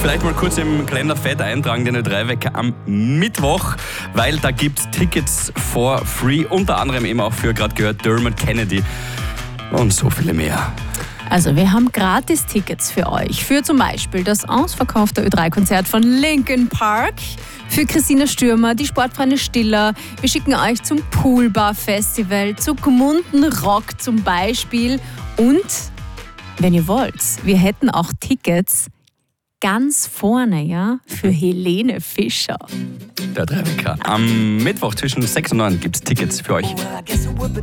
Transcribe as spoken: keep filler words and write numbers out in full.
vielleicht mal kurz im Kalender fett eintragen, den Ö drei Wecker am Mittwoch, weil da gibt es Tickets for free, unter anderem eben auch für, gerade gehört, Dermot Kennedy und so viele mehr. Also wir haben Gratis-Tickets für euch, für zum Beispiel das ausverkaufte Ö drei Konzert von Linkin Park, für Christina Stürmer, die Sportfreunde Stiller. Wir schicken euch zum Poolbar-Festival, zu Gmunden Rock zum Beispiel. Und, wenn ihr wollt, wir hätten auch Tickets ganz vorne, ja, für Helene Fischer. Der Ö drei Wecker. Am Mittwoch zwischen sechs und neun gibt es Tickets für euch.